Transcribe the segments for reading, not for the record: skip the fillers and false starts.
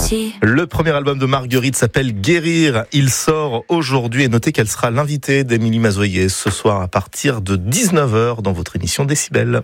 petit. Le premier album de Marguerite s'appelle Guérir. Il sort aujourd'hui et notez qu'elle sera l'invitée d'Émilie Mazoyer ce soir à partir de 19h dans votre émission Décibel.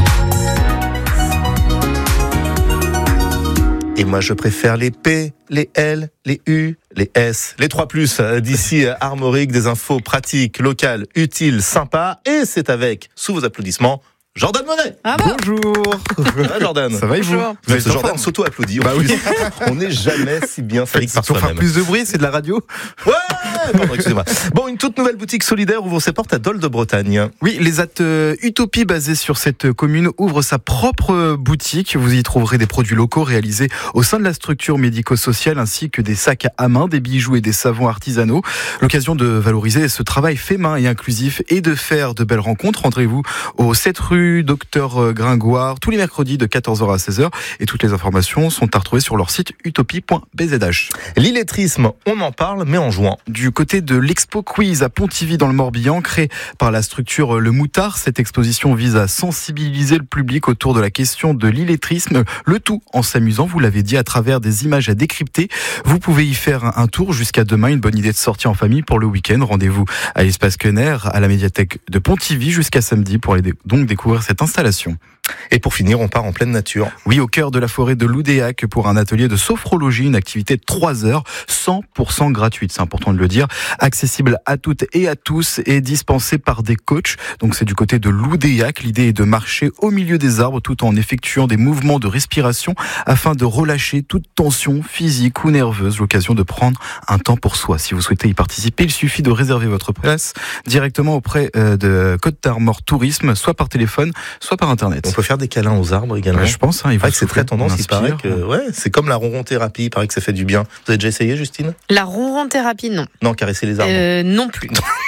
Et moi je préfère les P, les L, les U, les S, les 3+. D'ici Armorique, des infos pratiques, locales, utiles, sympas. Et c'est avec, sous vos applaudissements, Jordan Monet. Ah bon. Bonjour. Ça va, Jordan? Ça va et vous? Vous êtes Jordan s'auto-applaudit. Bah oui. On n'est jamais si bien fait par Pour faire soi-même. plus de bruit, c'est de la radio. Ouais, pardon, excusez-moi. Bon, une toute nouvelle boutique solidaire ouvre ses portes à Dole de Bretagne. Oui, les Utopie basée sur cette commune ouvre sa propre boutique. Vous y trouverez des produits locaux réalisés au sein de la structure médico-sociale ainsi que des sacs à main, des bijoux et des savons artisanaux. L'occasion de valoriser ce travail fait main et inclusif et de faire de belles rencontres. Rendez-vous au 7 rue Docteur Gringoire tous les mercredis de 14h à 16h et toutes les informations sont à retrouver sur leur site utopie.bzh. L'illettrisme, on en parle, mais en juin. Du côté de l'Expo Quiz à Pontivy dans le Morbihan, créée par la structure Le Moutard, cette exposition vise à sensibiliser le public autour de la question de l'illettrisme, le tout en s'amusant, vous l'avez dit, à travers des images à décrypter. Vous pouvez y faire un tour jusqu'à demain, une bonne idée de sortie en famille pour le week-end. Rendez-vous à l'espace Quener, à la médiathèque de Pontivy jusqu'à samedi pour aller donc découvrir cette installation. Et pour finir, on part en pleine nature. Oui, au cœur de la forêt de Loudéac pour un atelier de sophrologie, une activité de 3 heures, 100% gratuite, c'est important de le dire, accessible à toutes et à tous et dispensée par des coachs. Donc c'est du côté de Loudéac. L'idée est de marcher au milieu des arbres tout en effectuant des mouvements de respiration afin de relâcher toute tension physique ou nerveuse. L'occasion de prendre un temps pour soi. Si vous souhaitez y participer, il suffit de réserver votre place directement auprès de Côte d'Armor Tourisme, soit par téléphone, soit par internet. On peut faire des câlins aux arbres également. Ouais, je pense, il que c'est très tendance. Il paraît que c'est comme la ronron-thérapie. Il paraît que ça fait du bien. Vous avez déjà essayé, Justine? La ronron-thérapie, non. Non, caresser les arbres. Non plus.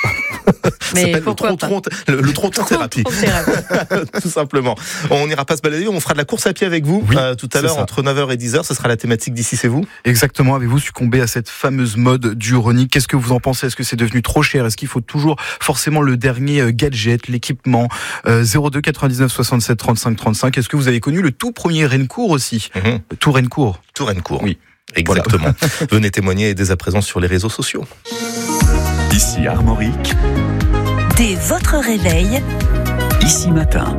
Mais pourquoi pas le tronc-thérapie. Tout simplement. On n'ira pas se balader, on fera de la course à pied avec vous tout à l'heure entre 9h et 10h. Ce sera la thématique d'ici, c'est vous? Exactement. Avez-vous succombé à cette fameuse mode du running? Qu'est-ce que vous en pensez? Est-ce que c'est devenu trop cher? Est-ce qu'il faut toujours forcément le dernier gadget, l'équipement? 02 99 67 35 35. Est-ce que vous avez connu le tout premier Rencourt aussi? Tout Rencourt. Tout Rencourt. Oui. Exactement. Voilà. Venez témoigner dès à présent sur les réseaux sociaux. Ici Armorique. Dès votre réveil. Ici Matin.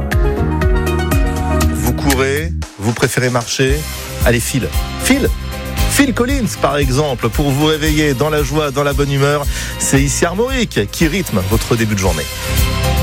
Vous courez, vous préférez marcher? Allez, Phil Collins, par exemple, pour vous réveiller dans la joie, dans la bonne humeur. C'est ici Armorique qui rythme votre début de journée.